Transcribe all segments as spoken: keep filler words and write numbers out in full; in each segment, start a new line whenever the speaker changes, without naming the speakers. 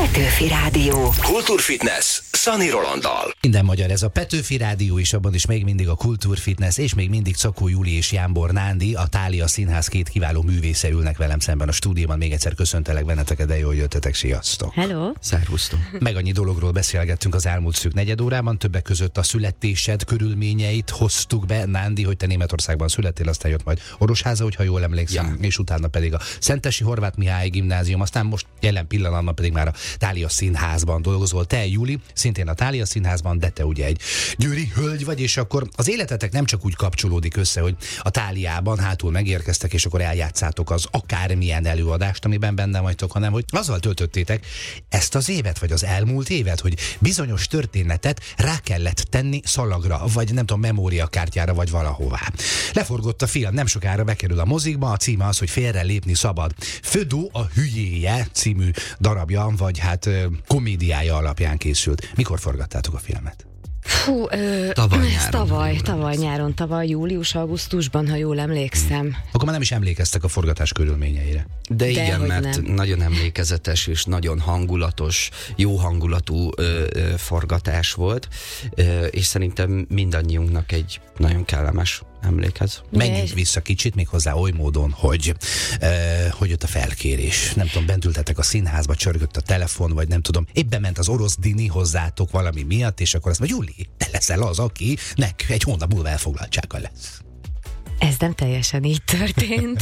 Petőfi Rádió.
Kultúrfitness Szani Rolanddal.
Minden magyar, ez a Petőfi Rádió, és abban is még mindig a Kultúrfitness, és még mindig Czakó Júli és Jámbor Nándi, a Thália Színház két kiváló művésze ülnek velem szemben a stúdióban. Még egyszer köszöntelek benneteket, de jól jöttetek, sziasztok!
Hello!
Szervusztok!
Meg annyi dologról beszélgettünk az elmúlt szűk negyed órában, többek között a születésed körülményeit hoztuk be, Nándi, hogy te Németországban születtél, aztán jött majd Orosháza, hogyha jól emlékszem, ja. És utána pedig a Szentesi Horváth Mihály Gimnázium, aztán most jelen pillanatban pedig már a Thália Színházban dolgozol. Te, Júli, szintén a Thália Színházban, de te ugye egy győri hölgy vagy, és akkor az életetek nem csak úgy kapcsolódik össze, hogy a Tháliában hátul megérkeztek, és akkor eljátszátok az akármilyen előadást, amiben benne vagytok, hanem hogy azzal töltöttétek ezt az évet, vagy az elmúlt évet, hogy bizonyos történetet rá kellett tenni szalagra, vagy nem tudom, memóriakártyára, vagy valahová. Leforgott a film, nem sokára bekerül a mozikba, a címe az, hogy Félre lépni szabad. Födó a hülyéje című darabja, vagy hát komédiája alapján készült. Mikor forgattátok a filmet?
Fú, ö,
tavaly
ez
nyáron.
Tavaly, tavaly nyáron, tavaly július-augusztusban, ha jól emlékszem.
Akkor már nem is emlékeztek a forgatás körülményeire.
De,
De
igen,
hogy
mert
nem.
nagyon emlékezetes és nagyon hangulatos, jó hangulatú ö, ö, forgatás volt, ö, és szerintem mindannyiunknak egy nagyon kellemes emlékez.
Menjünk vissza kicsit, még hozzá oly módon, hogy uh, hogy jött a felkérés. Nem tudom, bent ültetek a színházba, csörgött a telefon, vagy nem tudom, éppen ment az orosz dini hozzátok valami miatt, és akkor azt mondja, Júli, te leszel az, akinek egy hónap múlva elfoglaltsága lesz.
Ez nem teljesen így történt.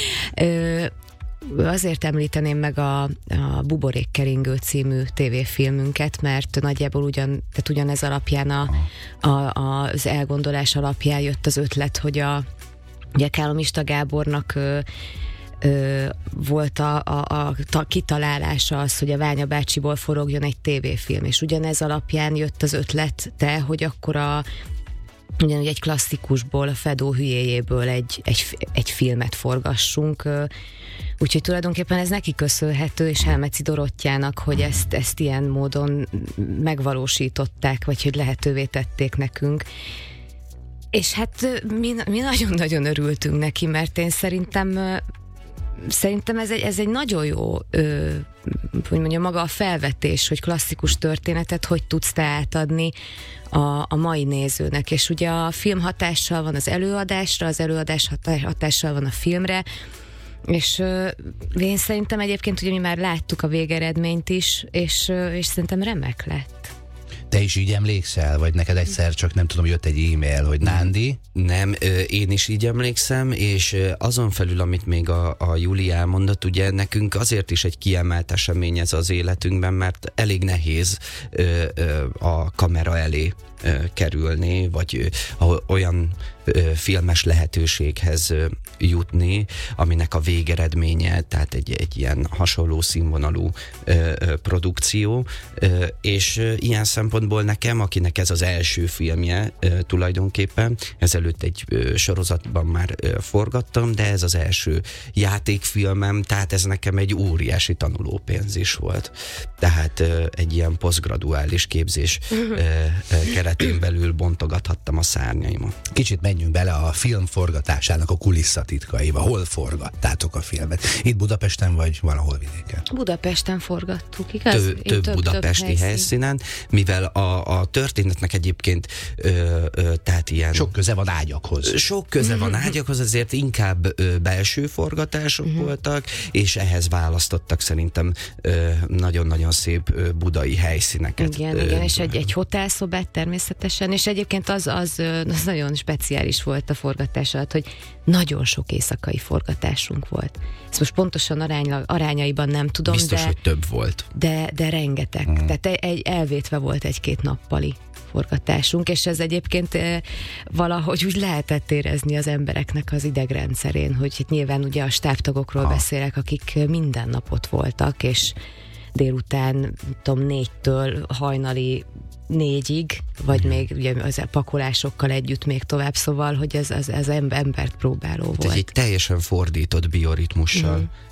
Ö, Azért említeném meg a, a Buborékkeringő című tévéfilmünket, mert nagyjából ugyan, tehát ugyanez alapján a, a, az elgondolás alapján jött az ötlet, hogy a ugye Kálomista Gábornak ö, ö, volt a, a, a, a kitalálása az, hogy a Ványa bácsiból forogjon egy tévéfilm, és ugyanez alapján jött az ötlet, te, hogy akkor a ugyanúgy egy klasszikusból, a Fedó hülyéjéből egy, egy, egy filmet forgassunk. Úgyhogy tulajdonképpen ez neki köszönhető, és Helmeci Dorottyának, hogy ezt, ezt ilyen módon megvalósították, vagy hogy lehetővé tették nekünk. És hát mi, mi nagyon-nagyon örültünk neki, mert én szerintem Szerintem ez egy, ez egy nagyon jó, ö, hogy mondjam, maga a felvetés, hogy klasszikus történetet hogy tudsz te átadni a, a mai nézőnek. És ugye a film hatással van az előadásra, az előadás hatással van a filmre, és ö, én szerintem egyébként ugye mi már láttuk a végeredményt is, és, ö, és szerintem remek lett.
Te is így emlékszel, vagy neked egyszer csak nem tudom, jött egy e-mail, hogy Nándi?
Nem, én is így emlékszem, és azon felül, amit még a, a Júli elmondott, ugye nekünk azért is egy kiemelt esemény ez az életünkben, mert elég nehéz ö, ö, a kamera elé ö, kerülni, vagy ö, olyan ö, filmes lehetőséghez ö, jutni, aminek a végeredménye, tehát egy, egy ilyen hasonló színvonalú ö, ö, produkció, ö, és ö, ilyen szempontból nekem, akinek ez az első filmje ö, tulajdonképpen, ezelőtt egy ö, sorozatban már ö, forgattam, de ez az első játékfilmem, tehát ez nekem egy óriási tanulópénz is volt. Tehát ö, egy ilyen posztgraduális képzés ö, ö, keretén belül bontogathattam a szárnyaimat.
Kicsit menjünk bele a film forgatásának a kulisszatitkaiba. Hol forgattátok a filmet? Itt Budapesten, vagy valahol vidéken?
Budapesten forgattuk, igaz?
Tö, több, több budapesti több helyszínen, mivel a, a történetnek egyébként ö, ö, tehát ilyen...
Sok köze van ágyakhoz.
Sok köze van ágyakhoz, azért inkább ö, belső forgatások uh-huh. voltak, és ehhez választottak szerintem ö, nagyon-nagyon szép ö, budai helyszíneket.
Igen,
ö,
igen, és egy, egy hotelszobát természetesen, és egyébként az, az, az nagyon speciális volt a forgatás alatt, hogy nagyon sok éjszakai forgatásunk volt. Ezt most pontosan arány, arányaiban nem tudom,
biztos,
de,
hogy több volt.
De, de rengeteg. Uh-huh. Tehát egy, elvétve volt egy-két nappali forgatásunk, és ez egyébként e, valahogy úgy lehetett érezni az embereknek az idegrendszerén, hogy itt nyilván ugye a stábtagokról ah. beszélek, akik minden nap ott voltak, és délután, tudom, négytől hajnali négyig, vagy még ugye az pakolásokkal együtt még tovább, szóval, hogy ez, ez, ez embert próbáló volt.
Egy teljesen fordított bioritmussal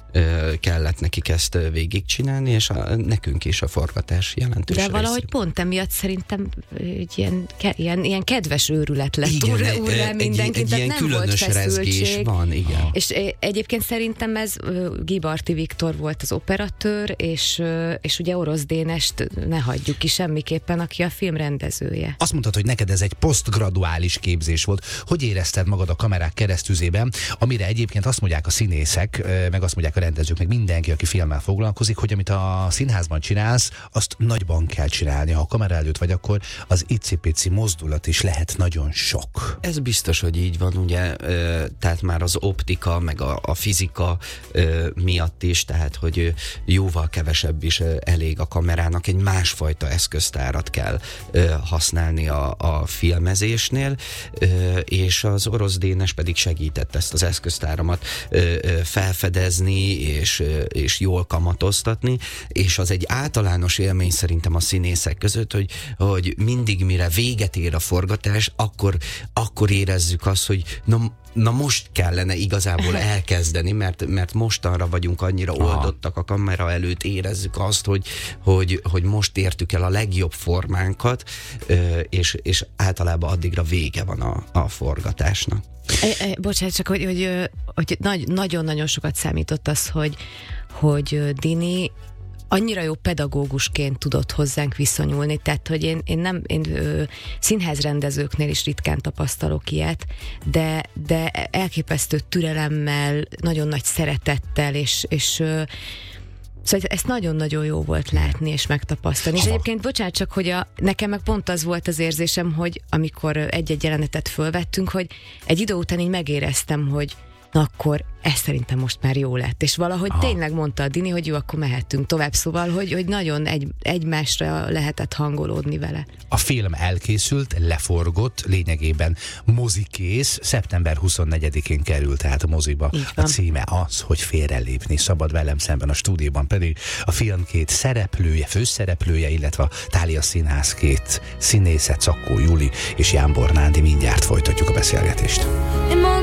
ö, kellett nekik ezt végigcsinálni, és a, nekünk is a forgatás jelentős
De
része.
valahogy pont emiatt szerintem egy ilyen, ke, ilyen, ilyen kedves őrület lett
Igen,
úr,
egy,
úr
egy,
mindenki,
egy
tehát
ilyen
nem volt
különös rezgés
feszültség.
van, igen.
És egyébként szerintem ez Gibarti Viktor volt az operatőr, és, és ugye Orosz Dénest ne hagyjuk ki semmiképpen, aki a film rendezője.
Azt mondtad, hogy neked ez egy posztgraduális képzés volt. Hogy érezted magad a kamerák keresztüzében, amire egyébként azt mondják a színészek, meg azt mondják a rendezők, meg mindenki, aki filmmel foglalkozik, hogy amit a színházban csinálsz, azt nagyban kell csinálni. Ha a kamera előtt vagy, akkor az icipici mozdulat is lehet nagyon sok.
Ez biztos, hogy így van, ugye, tehát már az optika, meg a, a fizika miatt is, tehát, hogy jóval kevesebb is elég a kamerának, egy másfajta eszköztárat kell használni a, a filmezésnél, és az Orosz Dénes pedig segített ezt az eszköztáramat felfedezni, és, és jól kamatoztatni, és az egy általános élmény szerintem a színészek között, hogy, hogy mindig mire véget ér a forgatás, akkor, akkor érezzük azt, hogy na, na most kellene igazából elkezdeni, mert, mert mostanra vagyunk annyira oldottak a kamera előtt, érezzük azt, hogy, hogy, hogy most értük el a legjobb formánkat, és, és általában addigra vége van a, a forgatásnak.
E, e, bocsánat, csak hogy, hogy, hogy nagy, nagyon-nagyon sokat számított az, hogy, hogy Dini annyira jó pedagógusként tudott hozzánk viszonyulni, tehát, hogy én, én nem, én ö, színházrendezőknél is ritkán tapasztalok ilyet, de, de elképesztő türelemmel, nagyon nagy szeretettel, és, és ö, szóval ezt nagyon-nagyon jó volt látni és megtapasztalni. És egyébként, bocsánat, csak hogy a, nekem meg pont az volt az érzésem, hogy amikor egy-egy jelenetet fölvettünk, hogy egy idő után így megéreztem, hogy na akkor ez szerintem most már jó lett. És valahogy Aha. tényleg mondta a Dini, hogy jó, akkor mehetünk tovább. Szóval, hogy, hogy nagyon egy, egymásra lehetett hangolódni vele.
A film elkészült, leforgott, lényegében mozikész, szeptember huszonnegyedikén került tehát a moziba. A címe az, hogy Félrelépni szabad, velem szemben a stúdióban pedig a film két szereplője, főszereplője, illetve a Thália Színház két színésze, Czakkó Juli és Jánbor Nándi. Mindjárt folytatjuk a beszélgetést.